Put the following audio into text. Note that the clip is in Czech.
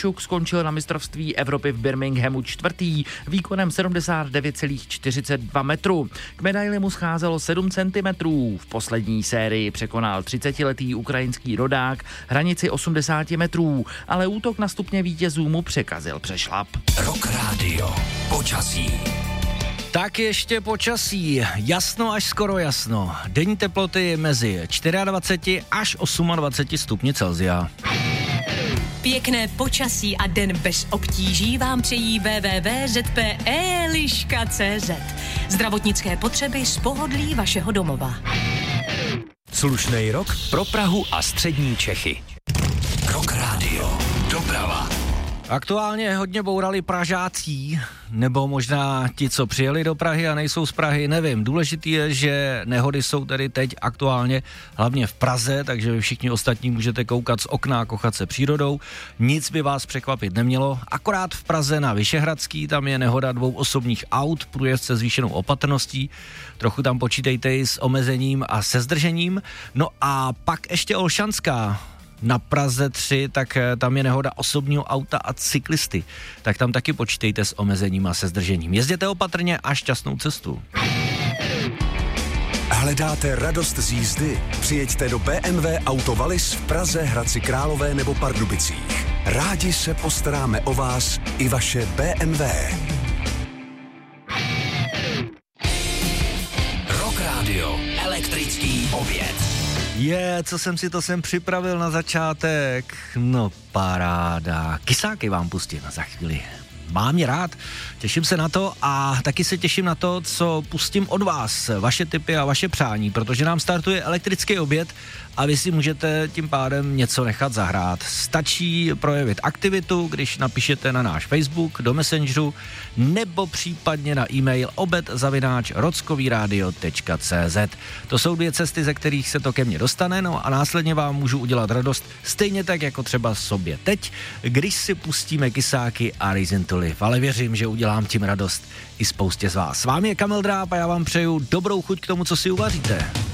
Kravčuk skončil na mistrovství Evropy v Birminghamu čtvrtý výkonem 79,42 metrů. K medaili mu scházelo 7 cm. V poslední sérii překonal 30letý ukrajinský rodák hranici 80 metrů, ale útok na stupně vítězů mu překazil přešlap. Rock Radio. Počasí. Tak ještě počasí. Jasno až skoro jasno. Denní teploty mezi 24 až 28 stupni Celsia. Pěkné počasí a den bez obtíží vám přejí www.zpe.liška.cz. Zdravotnické potřeby z pohodlí vašeho domova. Slušnej rok pro Prahu a střední Čechy. Rock Radio. Doprava. Aktuálně hodně bourali Pražácí, nebo možná ti, co přijeli do Prahy a nejsou z Prahy, nevím. Důležitý je, že nehody jsou tedy teď aktuálně hlavně v Praze, takže vy všichni ostatní můžete koukat z okna a kochat se přírodou. Nic by vás překvapit nemělo, akorát v Praze na Vyšehradský, tam je nehoda 2 osobních aut, průjezd se zvýšenou opatrností, trochu tam počítejte i s omezením a se zdržením. No a pak ještě Olšanská. Na Praze 3, tak tam je nehoda osobního auta a cyklisty. Tak tam taky počítejte s omezením a se zdržením. Jezděte opatrně a šťastnou cestu. Hledáte radost z jízdy? Přijeďte do BMW Auto Wallis v Praze, Hradci Králové nebo Pardubicích. Rádi se postaráme o vás i vaše BMW. Rock Radio. Elektrický oběd. Co jsem si to sem připravil na začátek? No paráda. Kysáky vám pustím za chvíli. Mám je rád, těším se na to a taky se těším na to, co pustím od vás, vaše tipy a vaše přání, protože nám startuje elektrický oběd a vy si můžete tím pádem něco nechat zahrát. Stačí projevit aktivitu, když napíšete na náš Facebook, do Messengeru, nebo případně na e-mail obed@rockoviradio.cz. To jsou 2 cesty, ze kterých se to ke mně dostane, no a následně vám můžu udělat radost, stejně tak jako třeba sobě teď, když si pustíme Kysáky a Reason to Live, ale věřím, že udělám tím radost i spoustě z vás. S vámi je Kamil Dráb a já vám přeju dobrou chuť k tomu, co si uvaříte.